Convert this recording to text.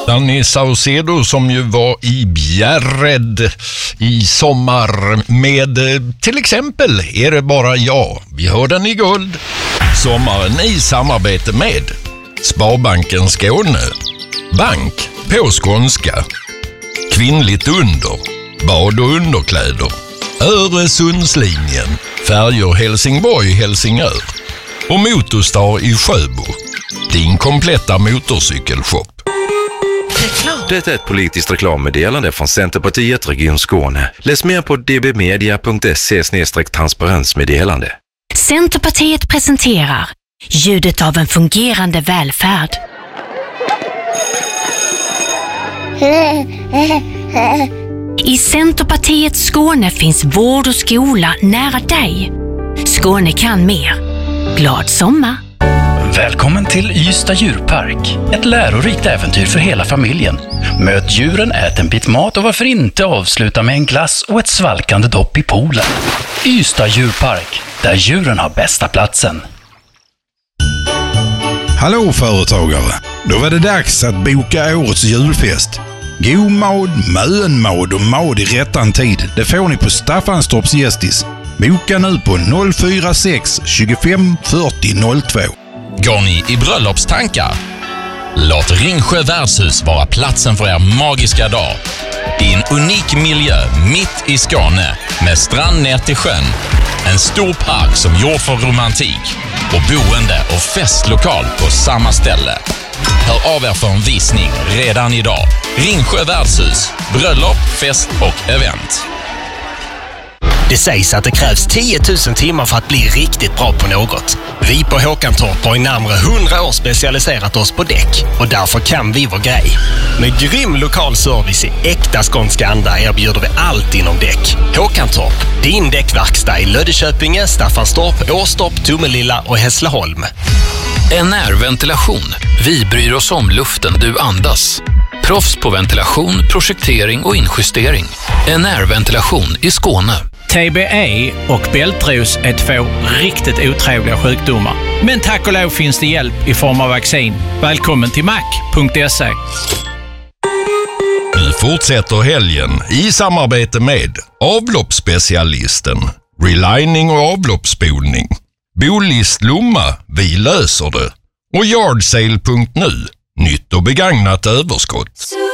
Danny Saucedo som ju var i Bjärred i sommar med till exempel Är det bara jag? Vi hör den i guld. Sommaren i samarbete med Sparbanken Skåne, bank på skånska, kvinnligt under, bad och underkläder, Öresundslinjen, färjor Helsingborg-Helsingör och Motorstar i Sjöbo, din kompletta motorcykelshop. Det är ett politiskt reklammeddelande från Centerpartiet Region Skåne. Läs mer på dbmedia.se/transparensmeddelande. Centerpartiet presenterar ljudet av en fungerande välfärd. I Centerpartiet Skåne finns vård och skola nära dig. Skåne kan mer. Glad sommar! Välkommen till Ystad djurpark. Ett lärorikt äventyr för hela familjen. Möt djuren, ät en bit mat och varför inte avsluta med en glass och ett svalkande dopp i poolen. Ystad djurpark, där djuren har bästa platsen. Hallå företagare! Då var det dags att boka årets julfest. God mad, mönmad och mad i rättan tid. Det får ni på Staffanstorps Gästis. Boka nu på 046 25 40 02. Går ni i bröllopstankar? Låt Ringsjö värdshus vara platsen för er magiska dag. I en unik miljö mitt i Skåne med strand ner till sjön. En stor park som gjord för romantik och boende och festlokal på samma ställe. Hör av er för en visning redan idag. Ringsjö värdshus, bröllop, fest och event. Det sägs att det krävs 10 000 timmar för att bli riktigt bra på något. Vi på Håkantorp har i närmare 100 år specialiserat oss på däck och därför kan vi vår grej. Med grym lokal service i äkta skånska anda erbjuder vi allt inom däck. Håkantorp, din däckverkstad i Löddeköpinge, Staffanstorp, Åstorp, Tomelilla och Hässleholm. NR-ventilation. Vi bryr oss om luften du andas. Proffs på ventilation, projektering och injustering. NR-ventilation i Skåne. TBE och bältros är 2 riktigt otrevliga sjukdomar. Men tack och lov finns det hjälp i form av vaccin. Välkommen till mac.se. Nu fortsätter helgen i samarbete med avloppsspecialisten, relining och avloppsspolning, Bolist Lomma, vi löser det, och Yardsale.nu, nytt och begagnat överskott.